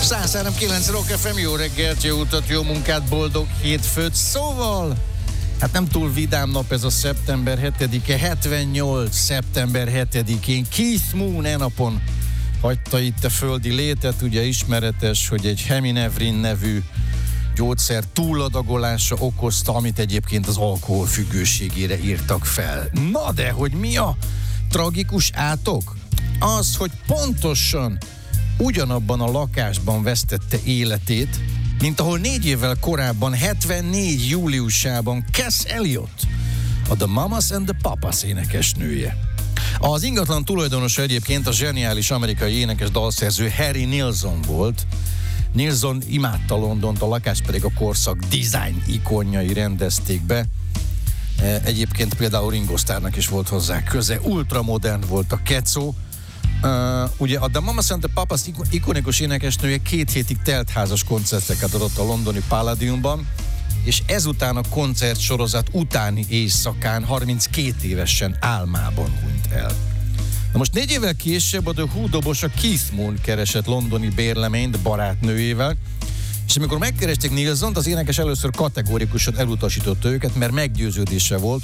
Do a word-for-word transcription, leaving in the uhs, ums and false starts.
száz három kilenc Rock ef em, jó reggelt, jó utat, jó munkát, boldog hétfőt, szóval hát nem túl vidám nap ez a szeptember hetedike, hetvennyolc szeptember hetedikén Keith Moon e napon hagyta itt a földi létet, ugye ismeretes, hogy egy Heminevrin nevű gyógyszer túladagolása okozta, amit egyébként az alkohol függőségére írtak fel. Na de, hogy mi a tragikus átok? Az, hogy pontosan ugyanabban a lakásban vesztette életét, mint ahol négy évvel korábban, hetvennégy júliusában Cass Elliot, a The Mamas and the Papas énekesnője. Az ingatlan tulajdonosa egyébként a zseniális amerikai énekes dalszerző Harry Nilsson volt. Nilsson imádta Londont, a lakást pedig a korszak design ikonjai rendezték be. Egyébként például Ringo Starrnak is volt hozzá köze, ultramodern volt a kecó. Uh, ugye a The Mamas and the Papas ikonikus énekesnője két hétig teltházas koncerteket adott a londoni Palladiumban, és ezután a koncertsorozat utáni éjszakán harminckét évesen álmában hunyt el. Na most négy évvel később a The Who dobosa Keith Moon keresett londoni bérleményt barátnőjével, és amikor megkeresték Nilssont, az énekes először kategórikusan elutasította őket, mert meggyőződése volt,